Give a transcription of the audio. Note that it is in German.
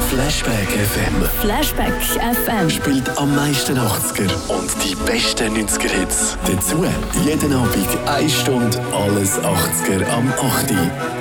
Flashback FM. Flashback FM. Spielt am meisten 80er und die besten 90er-Hits. Dazu jeden Abend 1 Stunde alles 80er am 8.